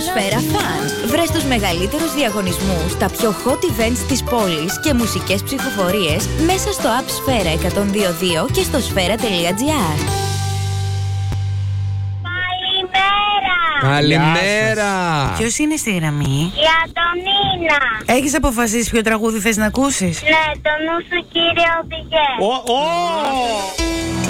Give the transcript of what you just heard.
Σφαίρα Fun. Βρες τους μεγαλύτερους διαγωνισμούς, τα πιο hot events της πόλης και μουσικές ψηφοφορίες μέσα στο app Σφαίρα 102.2 και στο σφαίρα.gr. Καλημέρα! Ποιος είναι στη γραμμή? Η Αντωνίνα. Έχεις αποφασίσει ποιο τραγούδι θες να ακούσεις? Ναι, το νου σου κύριε οδηγέ.